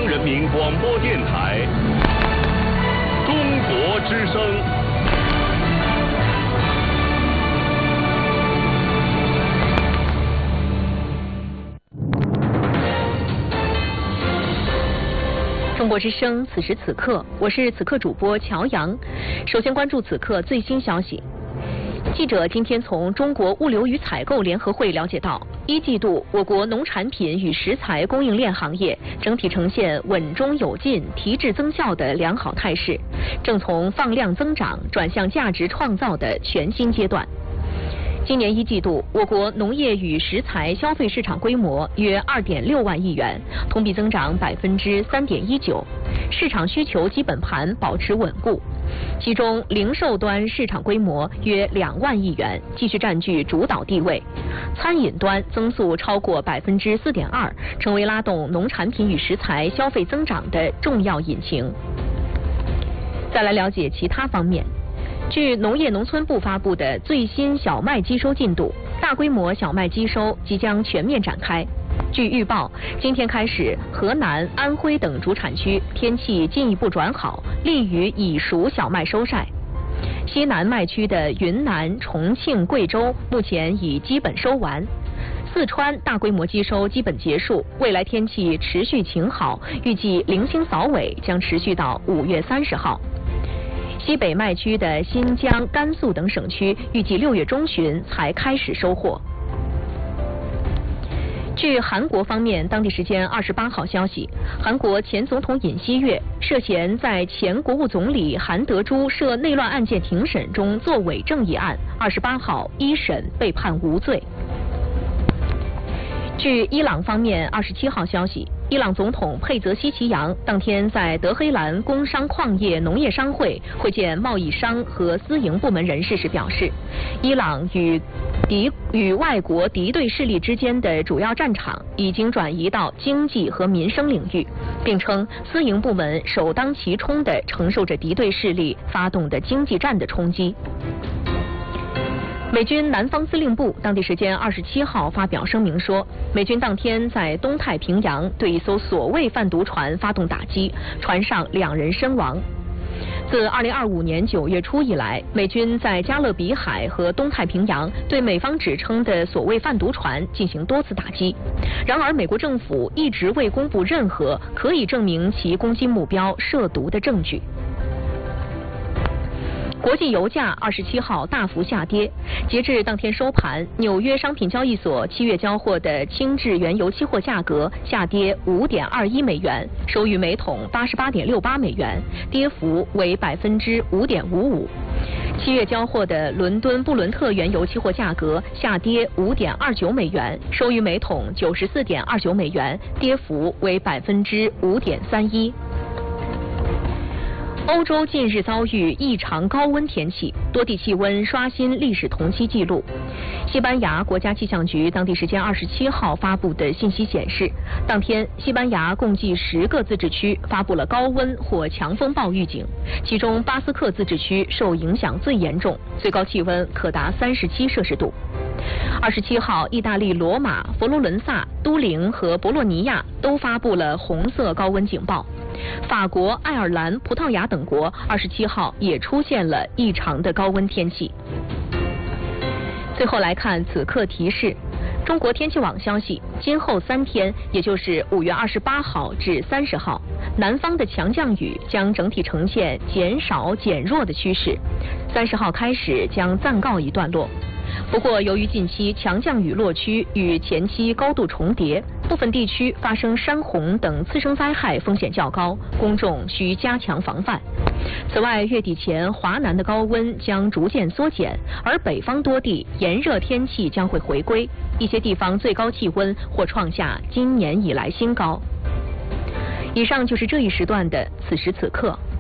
央人民广播电台中国之声。 中国之声，此时此刻，我是此刻主播乔阳。首先关注此刻最新消息。记者今天从中国物流与采购联合会了解到，1季度我国农产品与食材供应链行业整体呈现稳中有进、提质增效的良好态势，正从放量增长转向价值创造的全新阶段。今年1季度，我国农业与食材消费市场规模约2.6万亿元，同比增长3.19%，市场需求基本盘保持稳固。其中，零售端市场规模约2万亿元，继续占据主导地位；餐饮端增速超过4.2%，成为拉动农产品与食材消费增长的重要引擎。再来了解其他方面。据农业农村部发布的最新小麦机收进度，大规模小麦机收即将全面展开。据预报，今天开始，河南、安徽等主产区天气进一步转好，利于已熟小麦收晒。西南麦区的云南、重庆、贵州目前已基本收完。四川大规模机收基本结束，未来天气持续晴好，预计零星扫尾将持续到5月30号。西北麦区的新疆、甘肃等省区预计6月中旬才开始收获。据韩国方面当地时间28号消息，韩国前总统尹锡悦涉嫌在前国务总理韩德洙涉内乱案件庭审中作伪证一案，28号一审被判无罪。据伊朗方面27号消息，伊朗总统佩泽西奇扬当天在德黑兰工商矿业农业商会会见贸易商和私营部门人士时表示，伊朗与外国敌对势力之间的主要战场已经转移到经济和民生领域，并称私营部门首当其冲地承受着敌对势力发动的经济战的冲击。美军南方司令部当地时间27号发表声明说，美军当天在东太平洋对一艘所谓贩毒船发动打击，船上2人身亡。自2025年9月初以来，美军在加勒比海和东太平洋对美方指称的所谓贩毒船进行多次打击。然而，美国政府一直未公布任何可以证明其攻击目标涉毒的证据。国际油价27号大幅下跌，截至当天收盘，纽约商品交易所7月交货的轻质原油期货价格下跌5.21美元，收于每桶88.68美元，跌幅为5.55%。7月交货的伦敦布伦特原油期货价格下跌5.29美元，收于每桶94.29美元，跌幅为5.31%。欧洲近日遭遇异常高温天气，多地气温刷新历史同期纪录。西班牙国家气象局当地时间27号发布的信息显示，当天西班牙共计10个自治区发布了高温或强风暴预警，其中巴斯克自治区受影响最严重，最高气温可达37摄氏度。27号，意大利罗马、佛罗伦萨、都灵和博洛尼亚都发布了红色高温警报。法国、爱尔兰、葡萄牙等国27号也出现了异常的高温天气。最后来看此刻提示。中国天气网消息，今后3天，也就是5月28号至30号，南方的强降雨将整体呈现减少减弱的趋势，30号开始将暂告一段落。不过，由于近期强降雨落区与前期高度重叠，部分地区发生山洪等次生灾害风险较高，公众需加强防范。此外，月底前华南的高温将逐渐缩减，而北方多地炎热天气将会回归，一些地方最高气温或创下今年以来新高。以上就是这一时段的此时此刻。